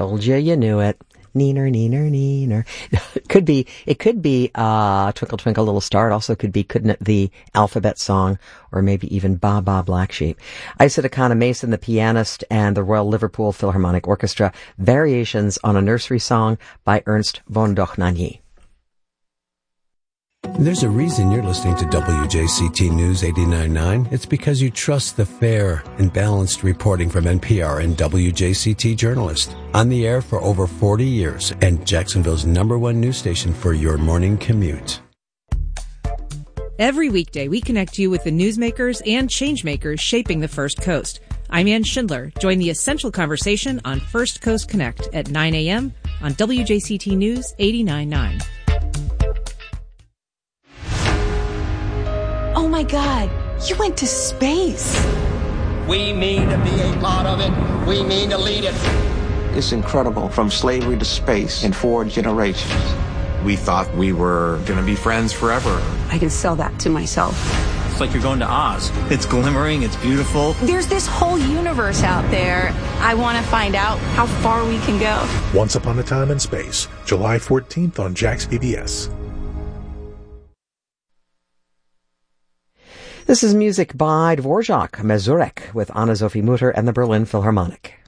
told you you knew it. Neener, neener, neener. It could be, Twinkle, Twinkle, Little Star. It also could be, couldn't it, the Alphabet Song, or maybe even Ba Ba Black Sheep. Isa Takana Mason, the pianist, and the Royal Liverpool Philharmonic Orchestra, Variations on a Nursery Song by Ernst von Dohnanyi. There's a reason you're listening to WJCT News 89.9. It's because you trust the fair and balanced reporting from NPR and WJCT journalists. On the air for over 40 years and Jacksonville's #1 news station for your morning commute. Every weekday, we connect you with the newsmakers and changemakers shaping the First Coast. I'm Ann Schindler. Join the essential conversation on First Coast Connect at 9 a.m. on WJCT News 89.9. Oh my God, you went to space. We mean to be a part of it. We mean to lead it. It's incredible, from slavery to space in 4 generations. We thought we were going to be friends forever. I can sell that to myself. It's like you're going to Oz. It's glimmering, it's beautiful. There's this whole universe out there. I want to find out how far we can go. Once Upon a Time in Space, July 14th on Jax PBS. This is music by Dvorak Mazurek with Anna-Sophie Mutter and the Berlin Philharmonic.